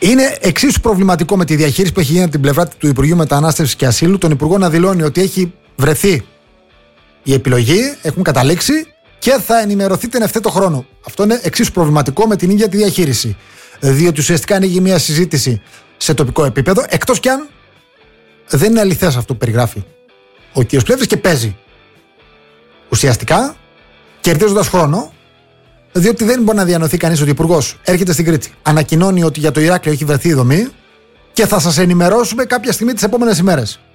Είναι εξίσου προβληματικό με τη διαχείριση που έχει γίνει από την πλευρά του Υπουργείου Μετανάστευσης και Ασύλου, τον Υπουργό να δηλώνει ότι έχει βρεθεί η επιλογή, έχουν καταλήξει και θα ενημερωθείτε εν ευθέτω χρόνο. Αυτό είναι εξίσου προβληματικό με την ίδια τη διαχείριση. Διότι ουσιαστικά ανοίγει μια συζήτηση σε τοπικό επίπεδο, εκτός κι αν δεν είναι αληθές αυτό που περιγράφει ο κ. Πλεύρης και παίζει. Ουσιαστικά κερδίζοντας χρόνο, διότι δεν μπορεί να διανοηθεί κανείς ότι ο Υπουργός έρχεται στην Κρήτη, ανακοινώνει ότι για το Ηράκλειο έχει βρεθεί η δομή και θα σας ενημερώσουμε κάποια στιγμή τις επόμενες ημέρες.